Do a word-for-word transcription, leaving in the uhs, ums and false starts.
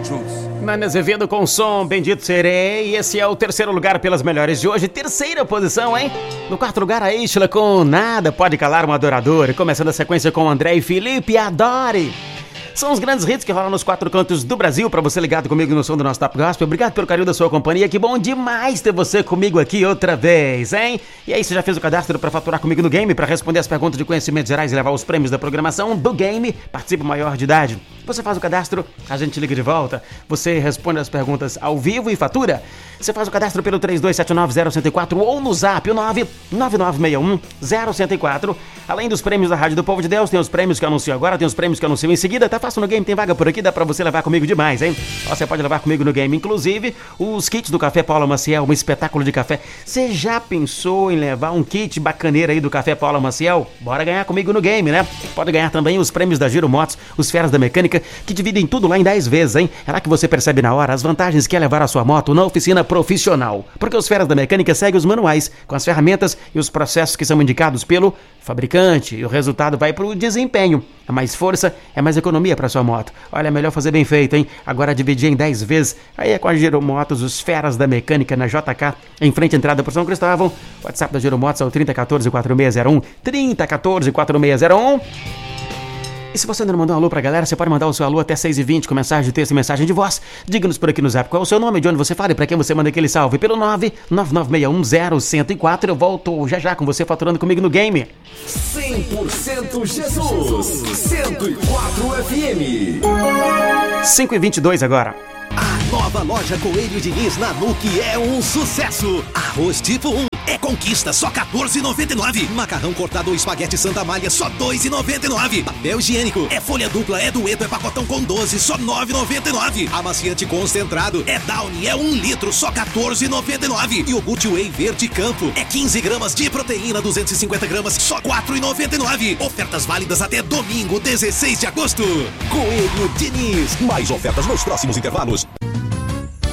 truth. Nani Azevedo com som Bendito Serei. Esse é o terceiro lugar pelas melhores de hoje. Terceira posição, hein? No quarto lugar, a Isla com Nada Pode Calar um Adorador. Começando a sequência com André e Felipe, Adore. São os grandes hits que rolam nos quatro cantos do Brasil. Pra você ligado comigo no som do nosso Top Gospel. Obrigado pelo carinho da sua companhia. Que bom demais ter você comigo aqui outra vez, hein? E aí, você já fez o cadastro pra faturar comigo no game? Pra responder as perguntas de conhecimentos gerais e levar os prêmios da programação do game? Participe maior de idade. Você faz o cadastro, a gente liga de volta. Você responde as perguntas ao vivo e fatura. Você faz o cadastro pelo três dois sete nove zero um zero quatro ou no zap o nove nove nove seis um zero um zero quatro. Além dos prêmios da Rádio do Povo de Deus, tem os prêmios que eu anuncio agora, tem os prêmios que eu anuncio em seguida. Tá fácil no game, tem vaga por aqui, dá pra você levar comigo demais, hein? Você pode levar comigo no game, inclusive, os kits do Café Paula Maciel, um espetáculo de café. Você já pensou em levar um kit bacaneiro aí do Café Paula Maciel? Bora ganhar comigo no game, né? Pode ganhar também os prêmios da Giro Motos, os Feras da Mecânica, que dividem tudo lá em dez vezes, hein? É lá que você percebe na hora as vantagens que é levar a sua moto na oficina profissional. Porque os Feras da Mecânica seguem os manuais, com as ferramentas e os processos que são indicados pelo fabricante. E o resultado vai pro desempenho. É mais força, é mais economia para sua moto. Olha, é melhor fazer bem feito, hein? Agora dividir em dez vezes. Aí é com a Giro Motos, os Feras da Mecânica na J K, em frente à entrada por São Cristóvão. O WhatsApp da Giro Motos é o trinta quatorze quarenta e seis zero um. trinta quatorze quarenta e seis zero um. E se você ainda não mandou um alô pra galera, você pode mandar o seu alô até seis e vinte com mensagem de texto e mensagem de voz. Diga-nos por aqui no zap qual é o seu nome, de onde você fala e pra quem você manda aquele salve. Pelo nove nove nove seis um zero um zero quatro. Eu volto já já com você faturando comigo no game. cem por cento Jesus, cento e quatro F M. cinco e vinte e dois agora. A nova loja Coelho Diniz na Nuke é um sucesso. Arroz tipo um é conquista, só quatorze reais e noventa e nove centavos. Macarrão cortado ou espaguete Santa Malha, só dois reais e noventa e nove centavos. Papel higiênico é folha dupla, é dueto, é pacotão com doze, só nove reais e noventa e nove centavos. Amaciante concentrado é Downy, é um litro, só quatorze reais e noventa e nove centavos. Iogurte Whey Verde Campo é quinze gramas de proteína, duzentos e cinquenta gramas, só quatro reais e noventa e nove centavos. Ofertas válidas até domingo, dezesseis de agosto. Coelho Diniz, mais ofertas nos próximos intervalos.